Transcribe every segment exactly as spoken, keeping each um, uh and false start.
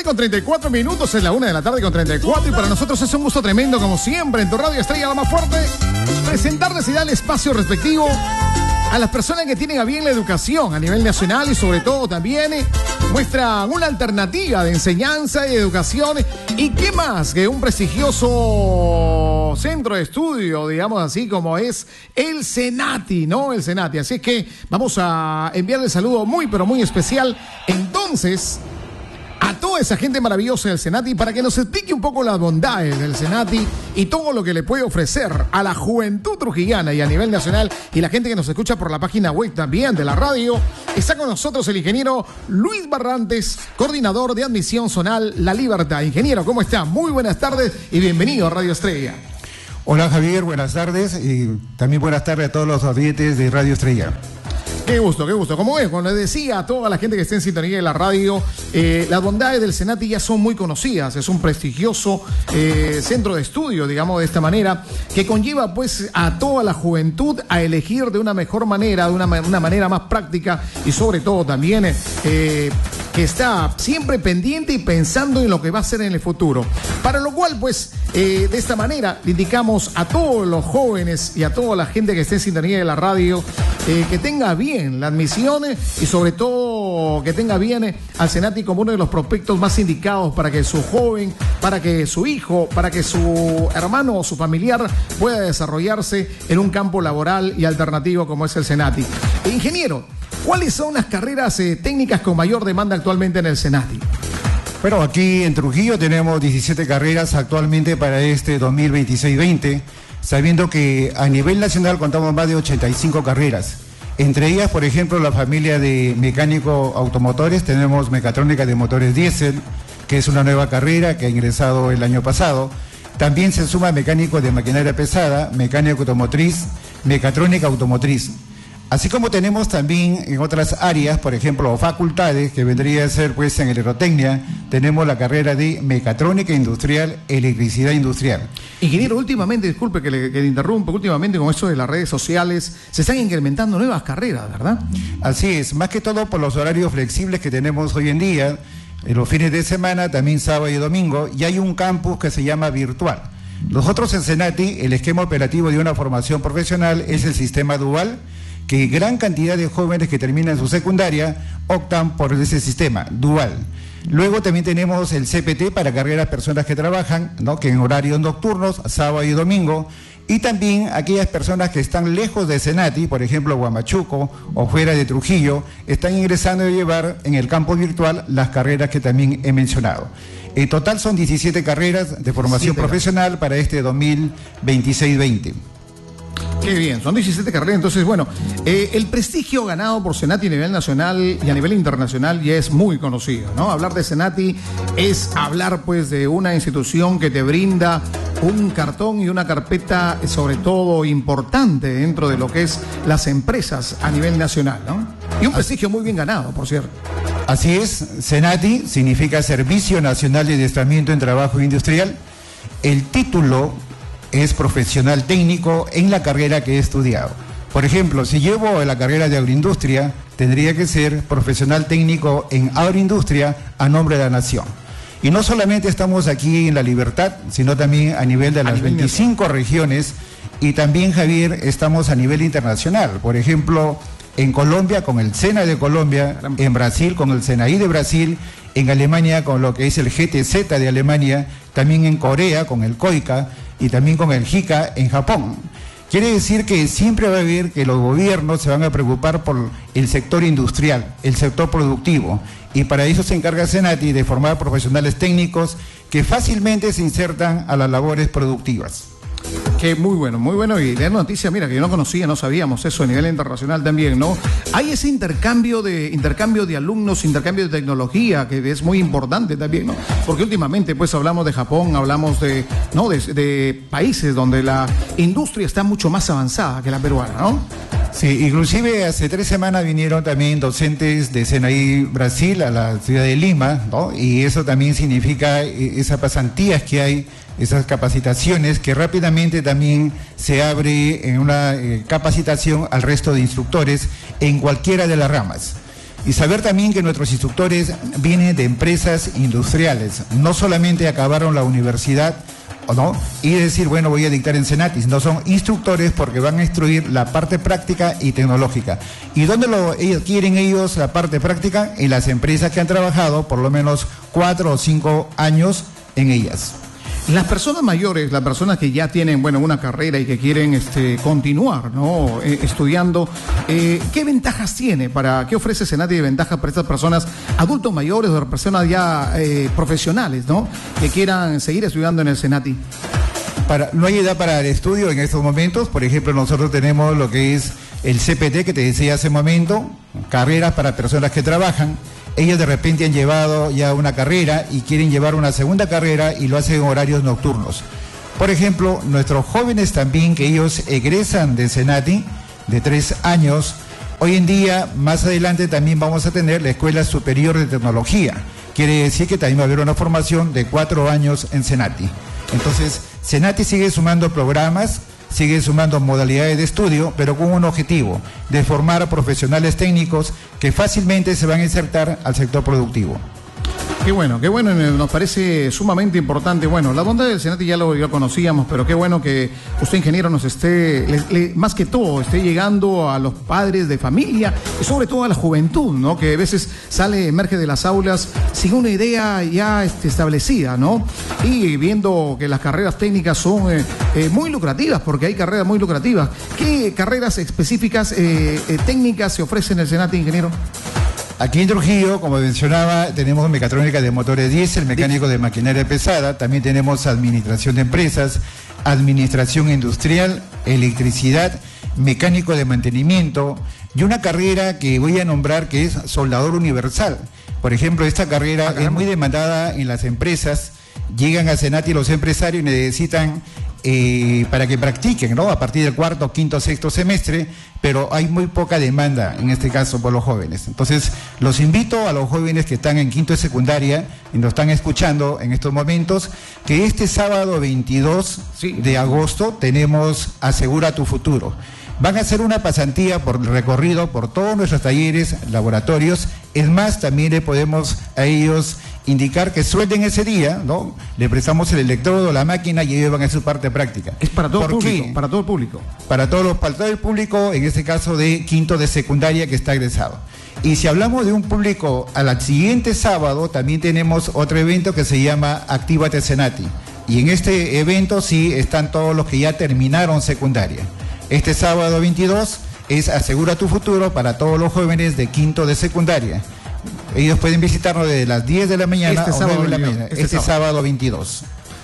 con treinta y cuatro minutos, es la una de la tarde con treinta y cuatro, y para nosotros es un gusto tremendo, como siempre, en tu radio estrella la más fuerte, presentarles y dar el espacio respectivo a las personas que tienen a bien la educación a nivel nacional y sobre todo también eh, muestran una alternativa de enseñanza y educación. Y qué más que un prestigioso centro de estudio, digamos así, como es el Senati, ¿no? El Senati. Así es que vamos a enviarle saludo muy, pero muy especial entonces a toda esa gente maravillosa del Senati para que nos explique un poco las bondades del Senati y todo lo que le puede ofrecer a la juventud trujillana y a nivel nacional, y la gente que nos escucha por la página web también de la radio. Está con nosotros el ingeniero Luis Barrantes, coordinador de admisión zonal La Libertad. Ingeniero, ¿cómo está? Muy buenas tardes y bienvenido a Radio Estrella. Hola Javier, buenas tardes y también buenas tardes a todos los oyentes de Radio Estrella. Qué gusto, qué gusto. Como es, cuando le decía a toda la gente que esté en sintonía de la radio, eh, las bondades del Senati ya son muy conocidas. Es un prestigioso eh, centro de estudio, digamos de esta manera, que conlleva pues a toda la juventud a elegir de una mejor manera, de una, una manera más práctica y sobre todo también eh, que está siempre pendiente y pensando en lo que va a ser en el futuro. Para lo cual pues eh, de esta manera le indicamos a todos los jóvenes y a toda la gente que esté en sintonía de la radio eh, que tenga bien las admisiones y sobre todo que tenga bien al Senati como uno de los prospectos más indicados para que su joven, para que su hijo, para que su hermano o su familiar pueda desarrollarse en un campo laboral y alternativo como es el Senati. E ingeniero, ¿cuáles son las carreras eh, técnicas con mayor demanda actualmente en el Senati? Bueno, aquí en Trujillo tenemos diecisiete carreras actualmente para este dos mil veintiséis veinte, sabiendo que a nivel nacional contamos más de ochenta y cinco carreras. Entre ellas, por ejemplo, la familia de mecánico automotores, tenemos mecatrónica de motores diésel, que es una nueva carrera que ha ingresado el año pasado. También se suma mecánico de maquinaria pesada, mecánico automotriz, mecatrónica automotriz. Así como tenemos también en otras áreas, por ejemplo, facultades, que vendría a ser pues en aerotecnia, tenemos la carrera de mecatrónica industrial, electricidad industrial. Ingeniero, últimamente, disculpe que le, que le interrumpa, últimamente con eso de las redes sociales se están incrementando nuevas carreras, ¿verdad? Así es, más que todo por los horarios flexibles que tenemos hoy en día, en los fines de semana, también sábado y domingo, y hay un campus que se llama virtual. Nosotros en Senati, el esquema operativo de una formación profesional es el sistema dual, que gran cantidad de jóvenes que terminan su secundaria optan por ese sistema dual. Luego también tenemos el C P T para carreras personas que trabajan, ¿no?, que en horarios nocturnos, sábado y domingo, y también aquellas personas que están lejos de Senati, por ejemplo Huamachuco o fuera de Trujillo, están ingresando a llevar en el campo virtual las carreras que también he mencionado. En total son diecisiete carreras de formación diecisiete profesional para este dos mil veintiséis veinte. Qué bien, son diecisiete carreras. Entonces, bueno, eh, el prestigio ganado por Senati a nivel nacional y a nivel internacional ya es muy conocido, ¿no? Hablar de Senati es hablar, pues, de una institución que te brinda un cartón y una carpeta, sobre todo, importante dentro de lo que es las empresas a nivel nacional, ¿no? Y un prestigio muy bien ganado, por cierto. Así es, Senati significa Servicio Nacional de Adiestramiento en Trabajo Industrial. El título es profesional técnico en la carrera que he estudiado. Por ejemplo, si llevo la carrera de agroindustria, tendría que ser profesional técnico en agroindustria a nombre de la nación. Y no solamente estamos aquí en La Libertad, sino también a nivel de las veinticinco regiones, y también, Javier, estamos a nivel internacional. Por ejemplo, en Colombia con el SENA de Colombia, en Brasil con el SENAI de Brasil, en Alemania con lo que es el G T Z de Alemania, también en Corea con el COICA, y también con el JICA en Japón. Quiere decir que siempre va a haber que los gobiernos se van a preocupar por el sector industrial, el sector productivo, y para eso se encarga Senati de formar profesionales técnicos que fácilmente se insertan a las labores productivas. Que muy bueno, muy bueno. Y leer noticia, mira, que yo no conocía, no sabíamos eso a nivel internacional también, ¿no? Hay ese intercambio de intercambio de alumnos, intercambio de tecnología, que es muy importante también, ¿no? Porque últimamente, pues, hablamos de Japón, hablamos de, ¿no?, de, de países donde la industria está mucho más avanzada que la peruana, ¿no? Sí, inclusive hace tres semanas vinieron también docentes de SENAI Brasil a la ciudad de Lima, ¿no? Y eso también significa esas pasantías que hay, esas capacitaciones que rápidamente también se abre en una eh, capacitación al resto de instructores en cualquiera de las ramas. Y saber también que nuestros instructores vienen de empresas industriales, no solamente acabaron la universidad, ¿o no? Y decir, bueno, voy a dictar en Senatis, no son instructores porque van a instruir la parte práctica y tecnológica. ¿Y dónde lo ellos, quieren ellos la parte práctica? En las empresas que han trabajado por lo menos cuatro o cinco años en ellas. Las personas mayores, las personas que ya tienen, bueno, una carrera y que quieren este, continuar, ¿no? Eh, estudiando, eh, ¿qué ventajas tiene? Para, ¿Qué ofrece Senati de ventajas para estas personas, adultos mayores o personas ya eh, profesionales, ¿no? Que quieran seguir estudiando en el Senati? Para, no hay edad para el estudio en estos momentos. Por ejemplo, nosotros tenemos lo que es el C P T, que te decía hace un momento, carreras para personas que trabajan. Ellos de repente han llevado ya una carrera y quieren llevar una segunda carrera y lo hacen en horarios nocturnos. Por ejemplo, nuestros jóvenes también, que ellos egresan de Senati de tres años, hoy en día, más adelante también vamos a tener la Escuela Superior de Tecnología. Quiere decir que también va a haber una formación de cuatro años en Senati. Entonces, Senati sigue sumando programas, sigue sumando modalidades de estudio, pero con un objetivo, de formar a profesionales técnicos que fácilmente se van a insertar al sector productivo. Qué bueno, qué bueno, nos parece sumamente importante. Bueno, la bondad del Senati ya lo, ya lo conocíamos, pero qué bueno que usted, ingeniero, nos esté, le, le, más que todo, esté llegando a los padres de familia y sobre todo a la juventud, ¿no? Que a veces sale, emerge de las aulas sin una idea ya este, establecida, ¿no? Y viendo que las carreras técnicas son eh, eh, muy lucrativas, porque hay carreras muy lucrativas. ¿Qué carreras específicas, eh, eh, técnicas se ofrecen en el Senati, ingeniero? Aquí en Trujillo, como mencionaba, tenemos mecatrónica de motores diésel, mecánico de maquinaria pesada, también tenemos administración de empresas, administración industrial, electricidad, mecánico de mantenimiento y una carrera que voy a nombrar que es soldador universal. Por ejemplo, esta carrera es muy demandada en las empresas. Llegan a Senati los empresarios y necesitan eh, para que practiquen, ¿no? A partir del cuarto, quinto, sexto semestre, pero hay muy poca demanda en este caso por los jóvenes. Entonces, los invito a los jóvenes que están en quinto de secundaria y nos están escuchando en estos momentos, que este sábado veintidós de agosto tenemos Asegura tu Futuro. Van a hacer una pasantía por recorrido por todos nuestros talleres, laboratorios. Es más, también le podemos a ellos indicar que suelten ese día, ¿no? Le prestamos el electrodo, la máquina y ellos van a hacer su parte práctica. Es para todo el público, para todo el público. Para todos los, para todo el público, en este caso de quinto de secundaria que está egresado. Y si hablamos de un público al siguiente sábado, también tenemos otro evento que se llama Actívate Senati. Y en este evento sí están todos los que ya terminaron secundaria. Este sábado veintidós es Asegura tu Futuro para todos los jóvenes de quinto de secundaria. Ellos pueden visitarnos desde las diez de la mañana este a sábado, nueve de la mañana. Este, este sábado. sábado veintidós.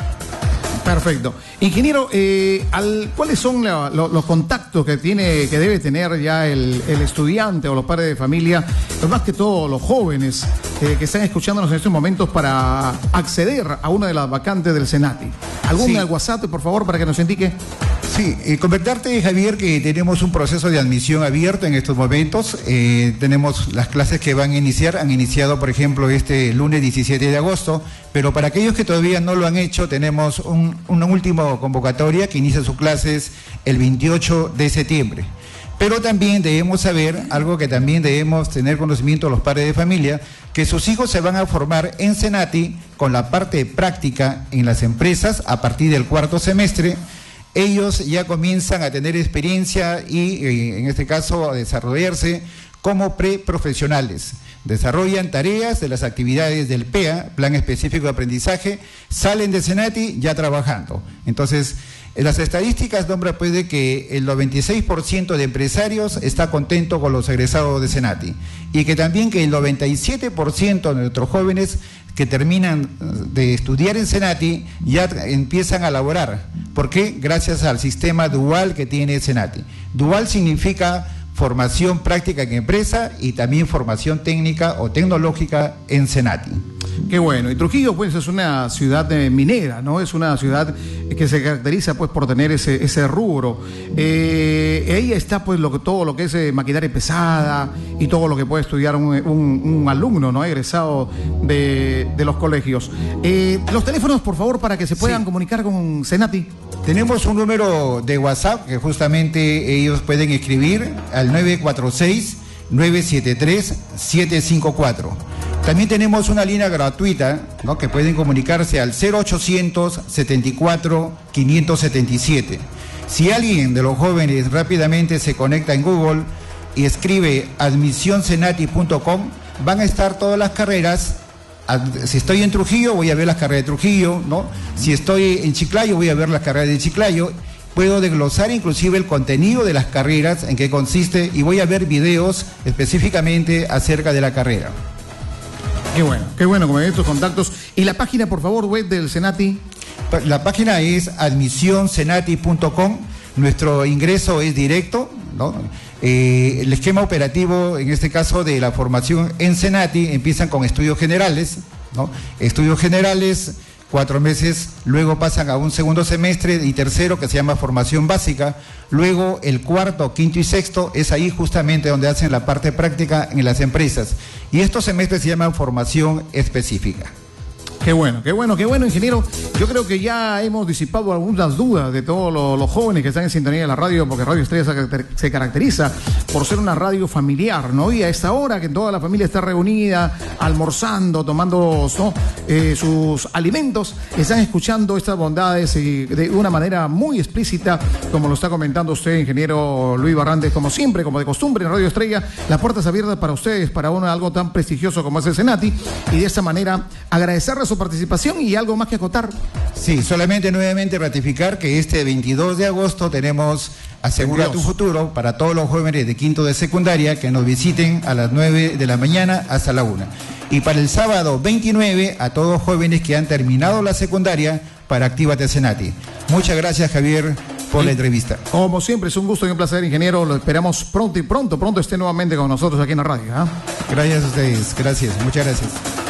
Perfecto. Ingeniero, eh, al, ¿cuáles son la, lo, los contactos que tiene, que debe tener ya el, el estudiante o los padres de familia, pero más que todo los jóvenes eh, que están escuchándonos en estos momentos para acceder a una de las vacantes del Senati? ¿Algún sí. WhatsApp, por favor, para que nos indique? Sí, eh, comentarte, Javier, que tenemos un proceso de admisión abierto en estos momentos. Eh, tenemos las clases que van a iniciar, han iniciado, por ejemplo, este lunes diecisiete de agosto, pero para aquellos que todavía no lo han hecho, tenemos un, una última convocatoria que inicia sus clases el veintiocho de septiembre. Pero también debemos saber, algo que también debemos tener conocimiento los padres de familia, que sus hijos se van a formar en Senati con la parte práctica en las empresas a partir del cuarto semestre. Ellos ya comienzan a tener experiencia y, eh, en este caso, a desarrollarse como preprofesionales. Desarrollan tareas de las actividades del P E A, Plan Específico de Aprendizaje, salen de Senati ya trabajando. Entonces, las estadísticas nombran pues de que el noventa y seis por ciento de empresarios está contento con los egresados de Senati y que también que el noventa y siete por ciento de nuestros jóvenes que terminan de estudiar en Senati ya empiezan a laborar. ¿Por qué? Gracias al sistema dual que tiene Senati. Dual significa formación práctica en empresa y también formación técnica o tecnológica en Senati. Qué bueno. Y Trujillo, pues, es una ciudad eh, minera, ¿no? Es una ciudad que se caracteriza, pues, por tener ese, ese rubro. Eh, ahí está, pues, lo que, todo lo que es eh, maquinaria pesada y todo lo que puede estudiar un, un, un alumno, ¿no? Egresado de, de los colegios. Eh, los teléfonos, por favor, para que se puedan sí. comunicar con Senati. Tenemos un número de WhatsApp que justamente ellos pueden escribir al nueve cuatro seis, nueve siete tres, siete cinco cuatro. También tenemos una línea gratuita, ¿no?, que pueden comunicarse al cero ochocientos, setenta y cuatro, quinientos setenta y siete. Si alguien de los jóvenes rápidamente se conecta en Google y escribe admisión cenati punto com, van a estar todas las carreras. Si estoy en Trujillo, voy a ver las carreras de Trujillo, ¿no? Si estoy en Chiclayo, voy a ver las carreras de Chiclayo. Puedo desglosar inclusive el contenido de las carreras, en qué consiste, y voy a ver videos específicamente acerca de la carrera. Qué bueno, qué bueno, como estos contactos. ¿Y la página, por favor, web del Cenati? La página es admisión cenati punto com. Nuestro ingreso es directo, ¿no? Eh, el esquema operativo, en este caso de la formación en Cenati, empiezan con estudios generales, ¿no? Estudios generales, cuatro meses, luego pasan a un segundo semestre y tercero que se llama formación básica, luego el cuarto, quinto y sexto es ahí justamente donde hacen la parte práctica en las empresas, y estos semestres se llaman formación específica. Qué bueno, qué bueno, qué bueno, ingeniero. Yo creo que ya hemos disipado algunas dudas de todos los, los jóvenes que están en sintonía de la radio, porque Radio Estrella se, se caracteriza por ser una radio familiar, ¿no? Y a esta hora que toda la familia está reunida, almorzando, tomando, ¿no?, eh, sus alimentos, están escuchando estas bondades y de una manera muy explícita, como lo está comentando usted, ingeniero Luis Barrantes, como siempre, como de costumbre en Radio Estrella, las puertas abiertas para ustedes, para uno, algo tan prestigioso como es el Cenati, y de esta manera agradecerles su participación. Y algo más que acotar. Sí, solamente nuevamente ratificar que este veintidós de agosto tenemos Asegura tu Futuro para todos los jóvenes de quinto de secundaria que nos visiten a las nueve de la mañana hasta la una. Y para el sábado veintinueve a todos los jóvenes que han terminado la secundaria para Actívate Cenati. Muchas gracias, Javier, por sí, la entrevista. Como siempre, es un gusto y un placer, ingeniero. Lo esperamos pronto y pronto, pronto esté nuevamente con nosotros aquí en la radio, ¿eh? Gracias a ustedes, gracias, muchas gracias.